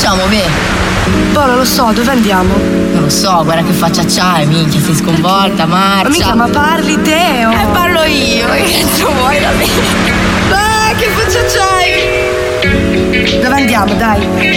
facciamo, Beh? Boh, non lo so, dove andiamo? Non lo so, guarda che faccia c'hai, minchia, sei sconvolta, marcia. Ma mica, ma parli te o? Parlo io, che cazzo vuoi da me? Ah, che faccia c'hai? Dove andiamo, dai?